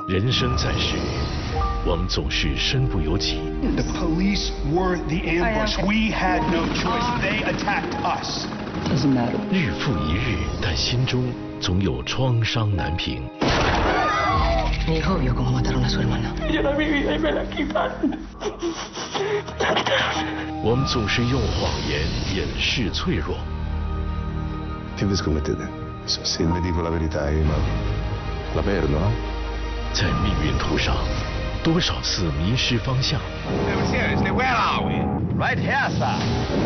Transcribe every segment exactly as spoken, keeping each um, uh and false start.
人生在世，我们总是身不由己。 The police were the ambush. We had no choice. They attacked us. Doesn't matter. 日复一日，但心中总有创伤难平。 Mi hijo vio cómo mataron a su hermana. Yo la viví y me la quitaron. 我们总是用谎言掩饰脆弱。 Che vi scommettete? Se le dico la verità, ma la perdo, no? 在命运途上，多少次迷失方向。 No, seriously, where are we? Right here, sir.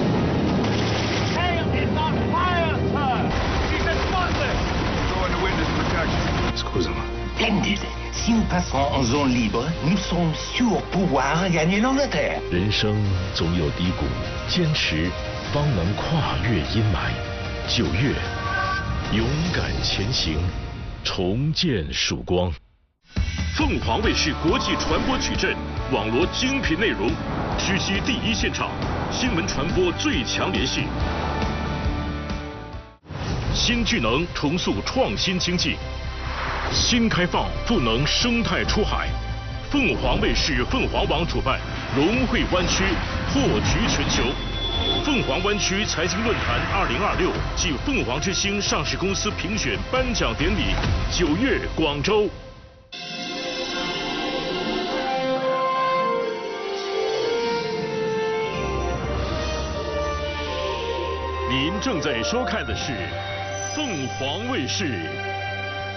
Tail is on fire, sir. She's explosive. Go into witness protection. Scusa, ma Splendide. Si nous passons en zone libre, nous serons sûrs pouvoir gagner l'Angleterre. 人生总有低谷，坚持方能跨越阴霾。九月，勇敢前行，重见曙光。凤凰卫视国际传播矩阵，网罗精品内容，直击第一现场，新闻传播最强联系。新巨能重塑创新经济，新开放赋能生态出海。凤凰卫视凤凰网主办融汇湾区，破局全球。凤凰湾区财经论坛二零二六暨凤凰之星上市公司评选颁奖典礼，九月广州。您正在收看的是凤凰卫视。